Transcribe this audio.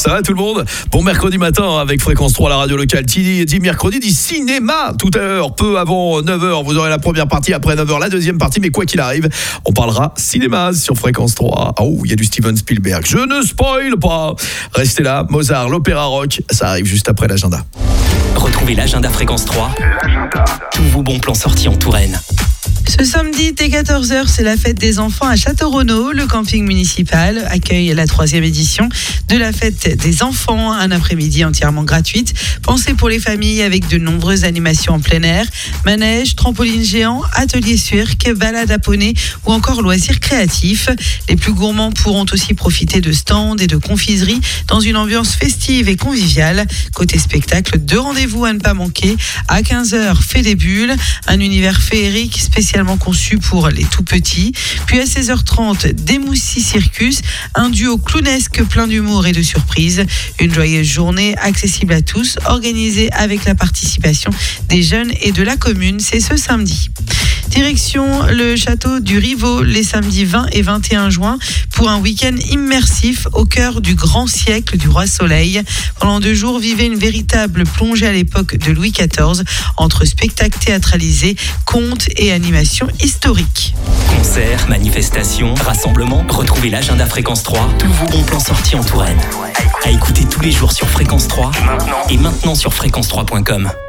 Ça va tout le monde? Bon mercredi matin avec Fréquence 3, la radio locale. Dit mercredi, dit cinéma. Tout à l'heure, peu avant 9h, vous aurez la première partie. Après 9h, la deuxième partie. Mais quoi qu'il arrive, on parlera cinéma sur Fréquence 3. Oh, il y a du Steven Spielberg. Je ne spoil pas. Restez là. Mozart, l'opéra rock. Ça arrive juste après l'agenda. Retrouvez l'agenda Fréquence 3. Tous vos bons plans sortis en Touraine. Ce samedi, dès 14h, c'est la fête des enfants à Château-Renaud. Le camping municipal accueille la 3e édition de la fête des enfants, un après-midi entièrement gratuite. Pensée pour les familles avec de nombreuses animations en plein air, manège, trampoline géant, atelier cirque, balade à poney ou encore loisirs créatifs. Les plus gourmands pourront aussi profiter de stands et de confiseries dans une ambiance festive et conviviale. Côté spectacle, 2 rendez-vous à ne pas manquer. À 15h, Fée des Bulles, un univers féerique spécialement conçu pour les tout petits. Puis à 16h30, Démoussi Circus, un duo clownesque plein d'humour et de surprises. Une joyeuse journée accessible à tous, organisée avec la participation des jeunes et de la commune. C'est ce samedi. Direction le château du Rivaux les samedis 20 et 21 juin pour un week-end immersif au cœur du grand siècle du Roi Soleil. Pendant 2 jours, vivez une véritable plongée à l'époque de Louis XIV entre spectacles théâtralisés, contes et animations historiques. Concerts, manifestations, rassemblements. Retrouvez l'agenda Fréquence 3. Tous vos bons plans sortis en Touraine. À écouter tous les jours sur Fréquence 3 et maintenant sur fréquence3.com.